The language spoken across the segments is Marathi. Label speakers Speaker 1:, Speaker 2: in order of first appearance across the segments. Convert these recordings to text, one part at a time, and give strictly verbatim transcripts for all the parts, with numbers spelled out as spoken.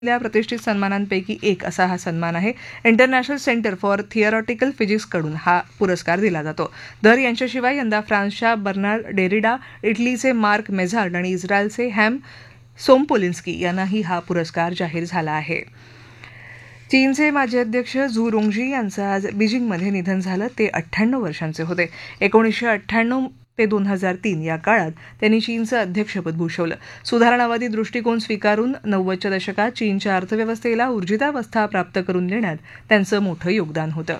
Speaker 1: या प्रतिष्ठित सन्मानांपैकी एक असा हा सन्मान आहे. इंटरनॅशनल सेंटर फॉर थिअरॉटिकल फिजिक्सकडून हा पुरस्कार दिला जातो. दर यांच्याशिवाय यंदा फ्रान्सच्या बर्नार्ड डेरिडा, इटलीचे मार्क मेझार्ड आणि इस्रायलचे हॅम सोमपोलिन्स्की यांनाही हा पुरस्कार जाहीर झाला आहे. चीनचे माजी अध्यक्ष झू रोंगजी यांचं आज बीजिंगमध्ये निधन झालं. ते अठ्ठ्याण्णव वर्षांचे होते. एकोणीसशे अठ्ठ्याण्णव ते दोन हजार तीन या काळात त्यांनी चीनचं अध्यक्षपद भूषवलं. सुधारणावादी दृष्टिकोन स्वीकारून नव्वदच्या दशकात चीनच्या अर्थव्यवस्थेला ऊर्जितावस्था प्राप्त करून देण्यात त्यांचं मोठं योगदान होतं.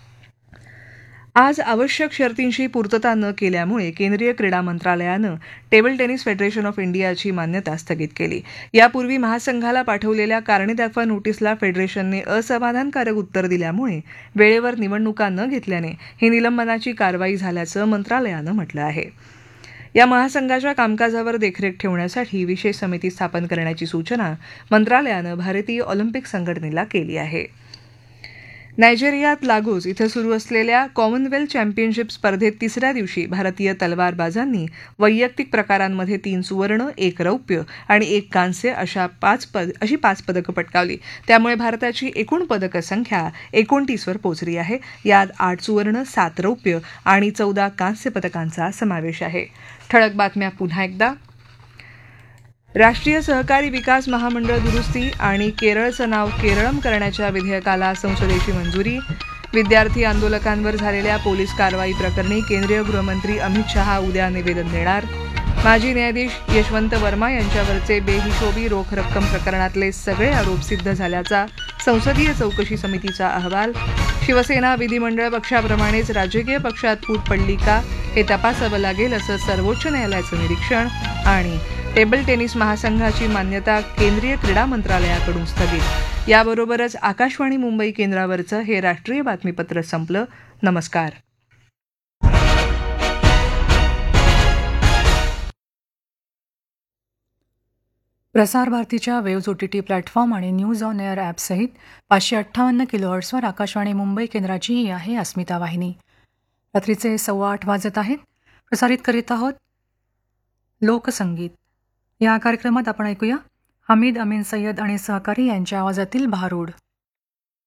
Speaker 1: आज आवश्यक शर्तींची पूर्तता न केल्यामुळे केंद्रीय क्रीडा मंत्रालयानं टेबल टेनिस फेडरेशन ऑफ इंडियाची मान्यता स्थगित केली. यापूर्वी महासंघाला पाठवलेल्या कारणे दाखवा नोटीसला फेडरेशनने असमाधानकारक उत्तर दिल्यामुळे वेळेवर निवडणुका न घेतल्याने ही निलंबनाची कारवाई झाल्याचं मंत्रालयानं म्हटलं आहे. या महासंघाच्या कामकाजावर देखरेख ठेवण्यासाठी विशेष समिती स्थापन करण्याची सूचना मंत्रालयानं भारतीय ऑलिम्पिक संघटनेला केली आहे. नायजेरियात लागोस इथं सुरू असलेल्या कॉमनवेल्थ चॅम्पियनशिप स्पर्धेत तिसऱ्या दिवशी भारतीय तलवारबाजांनी वैयक्तिक प्रकारांमध्ये तीन सुवर्ण, एक रौप्य आणि एक कांस्य अशा पाच पद अशी पाच पदकं पटकावली. त्यामुळे भारताची एकूण पदक संख्या एकोणतीसवर पोहोचली आहे. यात आठ सुवर्ण, सात रौप्य आणि चौदा कांस्य पदकांचा समावेश आहे. ठळक बातम्या पुन्हा एकदा. राष्ट्रीय सहकारी विकास महामंडळ दुरुस्ती आणि केरळचं नाव केरळम करण्याच्या विधेयकाला संसदेची मंजुरी. विद्यार्थी आंदोलकांवर झालेल्या पोलीस कारवाई प्रकरणी केंद्रीय गृहमंत्री अमित शहा उद्या निवेदन देणार. माजी न्यायाधीश यशवंत वर्मा यांच्यावरचे बेहिशोबी रोख रक्कम प्रकरणातले सगळे आरोप सिद्ध झाल्याचा संसदीय चौकशी समितीचा अहवाल. शिवसेना विधिमंडळ पक्षाप्रमाणेच राजकीय पक्षात फूट पडली का हे तपासावं लागेल असं सर्वोच्च न्यायालयाचं निरीक्षण. आणि टेबल टेनिस महासंघाची मान्यता केंद्रीय क्रीडा मंत्रालयाकडून स्थगित. याबरोबरच आकाशवाणी मुंबई केंद्रावरचं हे राष्ट्रीय बातमीपत्र संपलं. नमस्कार.
Speaker 2: प्रसार भारतीच्या वेव्ज ओटीटी प्लॅटफॉर्म आणि न्यूज ऑन एअर ॲपसहित पाचशे अठ्ठावन्न किलोहर्ट्सवर आकाशवाणी मुंबई केंद्राची ही आहे अस्मिता वाहिनी. रात्रीचे सव्वा आठ वाजत आहेत. प्रसारित करीत आहोत लोकसंगीत. या कार्यक्रमात आपण ऐकूया हमीद अमीन सय्यद आणि सहकारी यांच्या आवाजातील भारूड.